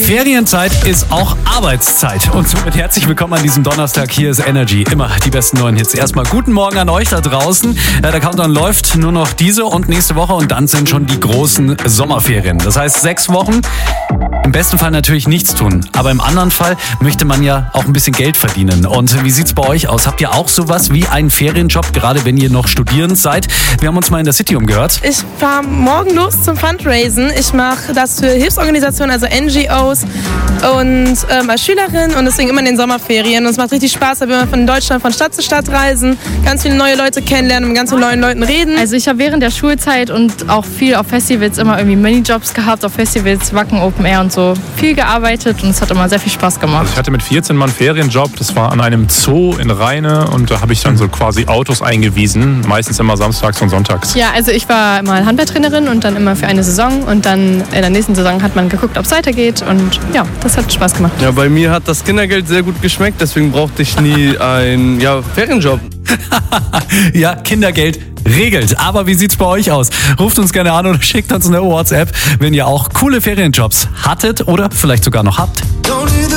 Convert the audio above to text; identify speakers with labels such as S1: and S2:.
S1: Ferienzeit ist auch Arbeitszeit. Und somit herzlich willkommen an diesem Donnerstag. Hier ist Energy. Immer die besten neuen Hits. Erstmal guten Morgen an euch da draußen. Der Countdown läuft nur noch diese und nächste Woche und dann sind schon die großen Sommerferien. Das heißt 6 Wochen. Im besten Fall natürlich nichts tun. Aber im anderen Fall möchte man ja auch ein bisschen Geld verdienen. Und wie sieht's bei euch aus? Habt ihr auch sowas wie einen Ferienjob, gerade wenn ihr noch studierend seid? Wir haben uns mal in der City umgehört.
S2: Ich fahre morgen los zum Fundraisen. Ich mache das für Hilfsorganisationen, also NGOs und als Schülerin und deswegen immer in den Sommerferien. Und es macht richtig Spaß, da will man von Deutschland von Stadt zu Stadt reisen, ganz viele neue Leute kennenlernen und mit ganz vielen neuen Leuten reden.
S3: Also ich habe während der Schulzeit und auch viel auf Festivals immer irgendwie Minijobs gehabt, auf Festivals, Wacken, Open Air und so. Viel gearbeitet und es hat immer sehr viel Spaß gemacht.
S4: Also ich hatte mit 14 mal einen Ferienjob, das war an einem Zoo in Rheine und da habe ich dann so quasi Autos eingewiesen, meistens immer samstags und sonntags.
S5: Ja, also ich war mal Handballtrainerin und dann immer für eine Saison und dann in der nächsten Saison hat man geguckt, ob es weitergeht und ja, das hat Spaß gemacht.
S6: Ja, bei mir hat das Kindergeld sehr gut geschmeckt, deswegen brauchte ich nie einen Ferienjob.
S1: Ja, Kindergeld regelt. Aber wie sieht's bei euch aus? Ruft uns gerne an oder schickt uns eine WhatsApp, wenn ihr auch coole Ferienjobs hattet oder vielleicht sogar noch habt.